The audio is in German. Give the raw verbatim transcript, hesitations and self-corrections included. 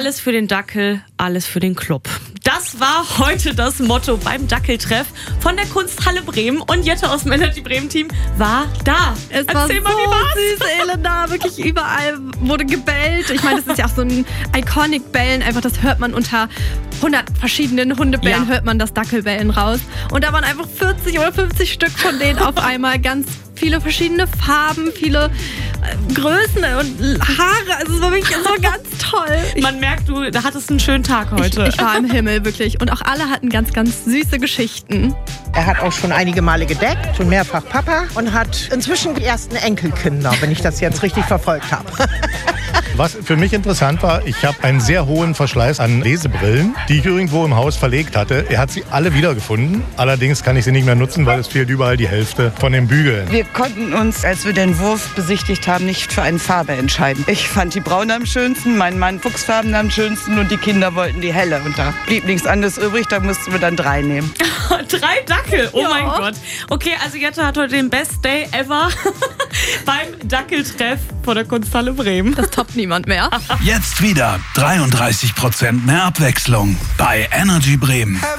Alles für den Dackel, alles für den Club. Das war heute das Motto beim Dackeltreff von der Kunsthalle Bremen. Und Jette aus dem Energy Bremen Team war da. Es Erzähl war mal, wie so war's? süß, Elena. Wirklich überall wurde gebellt. Ich meine, das ist ja auch so ein Iconic-Bellen. Einfach, das hört man unter hundert verschiedenen Hundebellen, Ja. hört man das Dackelbellen raus. Und da waren einfach vierzig oder fünfzig Stück von denen auf einmal. Ganz viele verschiedene Farben, viele äh, Größen und Haare. Also es war wirklich so ganz toll. Ich, Man merkt, du da hattest einen schönen Tag heute. ich, ich war im Himmel, wirklich. Und auch alle hatten ganz, ganz süße Geschichten. Er hat auch schon einige Male gedeckt und mehrfach Papa und hat inzwischen die ersten Enkelkinder, wenn ich das jetzt richtig verfolgt habe. Was für mich interessant war, ich habe einen sehr hohen Verschleiß an Lesebrillen, die ich irgendwo im Haus verlegt hatte. Er hat sie alle wiedergefunden. Allerdings kann ich sie nicht mehr nutzen, weil es fehlt überall die Hälfte von den Bügeln. Wir konnten uns, als wir den Wurf besichtigt haben, nicht für eine Farbe entscheiden. Ich fand die braune am schönsten, mein Mann fuchsfarben am schönsten und die Kinder wollten die helle. Und da blieb nichts anderes übrig, da mussten wir dann drei nehmen. Drei Dackel, oh Ja. mein Gott. Okay, also Jette hat heute den Best Day ever beim Dackeltreff von der Kunsthalle Bremen. Das toppt niemand mehr. Jetzt wieder dreiunddreißig Prozent mehr Abwechslung bei Energy Bremen.